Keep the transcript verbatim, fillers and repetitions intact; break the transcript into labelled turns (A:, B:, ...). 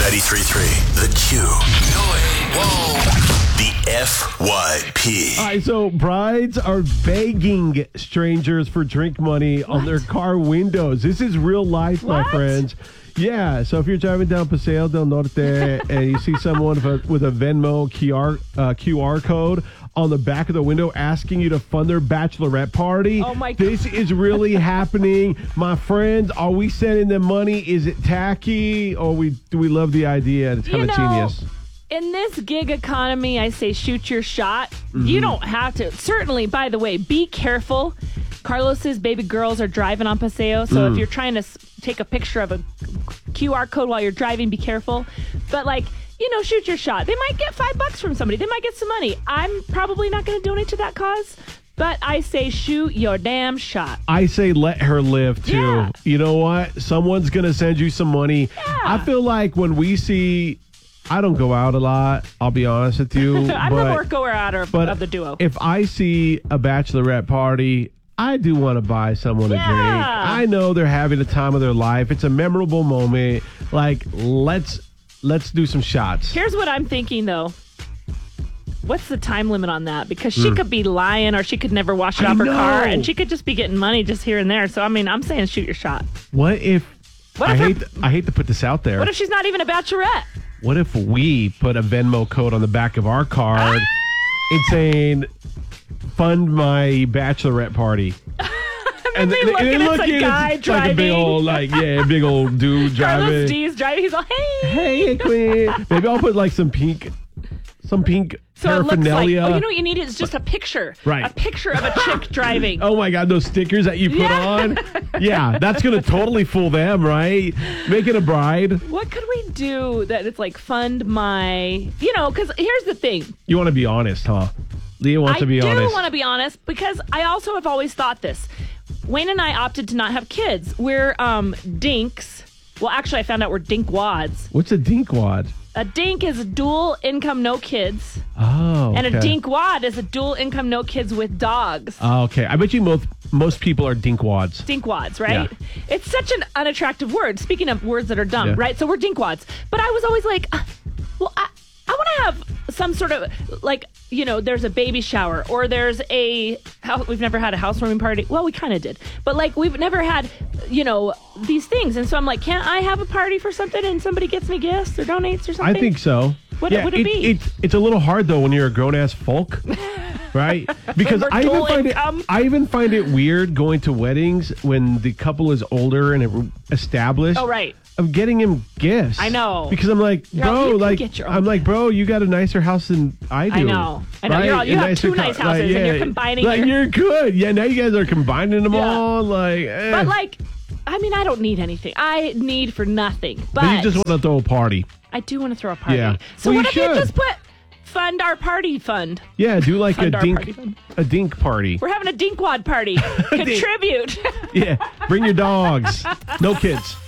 A: ninety-three point three The Q. Whoa. The F Y P.
B: All right, so brides are begging strangers for drink money
C: What?
B: on their car windows. This is real life,
C: What?
B: my friends. Yeah, so if you're driving down Paseo del Norte and you see someone with a, with a Venmo Q R, uh, Q R code on the back of the window asking you to fund their bachelorette party,
C: Oh my God.
B: this is really happening. My friends, are we sending them money? Is it tacky, or we do we love the idea? It's kind
C: You
B: of
C: know,
B: genius.
C: In this gig economy, I say shoot your shot. You don't have to. Certainly, by the way, be careful. Carlos's baby girls are driving on Paseo, so if you're trying to s- take a picture of a Q R code while you're driving, be careful. But like, you know, shoot your shot. They might get five bucks from somebody. They might get some money. I'm probably not going to donate to that cause, but I say shoot your damn shot.
B: I say let her live, too.
C: Yeah.
B: You know what? Someone's going to send you some money.
C: Yeah.
B: I feel like when we see... I don't go out a lot, I'll be honest with you.
C: I'm
B: but,
C: the more goer out of,
B: but
C: of the duo.
B: if I see a bachelorette party, I do want to buy someone a
C: Yeah.
B: drink. I know they're having the time of their life. It's a memorable moment. Like, let's let's do some shots.
C: Here's what I'm thinking, though. What's the time limit on that? Because she
B: Mm.
C: could be lying, or she could never wash it
B: I
C: off her
B: know.
C: car, and she could just be getting money just here and there. So, I mean, I'm saying shoot your shot.
B: What if...
C: What
B: I
C: if her-
B: hate I hate to put this out there.
C: What if she's not even a bachelorette?
B: What if we put a Venmo code on the back of our card and saying, fund my bachelorette party?
C: And they look and it's a guy
B: it's like a big
C: driving.
B: old, like, yeah, big old dude driving.
C: Carlos D's driving. He's like, hey.
B: Hey, Queen. Maybe I'll put like some pink, some pink
C: So it looks like,
B: paraphernalia.
C: oh, you know what you need is just a picture.
B: Right.
C: A picture of a chick driving.
B: Oh my God, those stickers that you put
C: Yeah.
B: on. Yeah, that's going to totally fool them, right? Make it a bride.
C: What could we do that it's like fund my, you know, because here's the thing.
B: You want to be honest, huh? Leah wants
C: I
B: to be
C: do
B: honest.
C: want to be honest because I also have always thought this. Wayne and I opted to not have kids. We're um, dinks. Well, actually, I found out we're dinkwads.
B: What's a dinkwad?
C: A dink is a dual income, no kids.
B: Oh,
C: And a
B: okay.
C: dinkwad is a dual income, no kids with dogs.
B: Oh, okay. I bet you most most people are dinkwads.
C: Dinkwads, right?
B: Yeah.
C: It's such an unattractive word. Speaking of words that are dumb,
B: Yeah.
C: right? So we're dinkwads. But I was always like, uh, well, I, I want to have some sort of, like, you know, there's a baby shower or there's a, house, we've never had a housewarming party. Well, we kind of did. But, like, we've never had, you know, these things. And so I'm like, can't I have a party for something and somebody gets me gifts or donates or something?
B: I think so.
C: What
B: yeah,
C: would it be?
B: It's it's a little hard though when you're a grown ass folk, right? Because
C: We're
B: I even
C: dual
B: find
C: income.
B: it I even find it weird going to weddings when the couple is older and established.
C: Oh, right.
B: Of getting him gifts.
C: I know.
B: Because I'm like,
C: You're all,
B: bro,
C: "You can
B: like
C: get your own
B: I'm like, bro, you got a nicer house than I do.
C: I know. I know.
B: Right?
C: You're all- you
B: A
C: have
B: nicer
C: two nice
B: co-
C: houses and you're combining
B: Like
C: your-
B: you're good. Yeah, now you guys are combining them
C: Yeah.
B: all. Like, eh.
C: But, like, I mean, I don't need anything. I need for nothing. But,
B: But you just want to throw a party.
C: I do want to throw a party.
B: Yeah.
C: So
B: Well,
C: what
B: you
C: if you
B: should.
C: just put fund our party fund?
B: Yeah, do like a
C: Fund our
B: dink
C: party fund.
B: a dink party.
C: We're having a dinkwad party. Contribute.
B: Yeah, bring your dogs. No kids.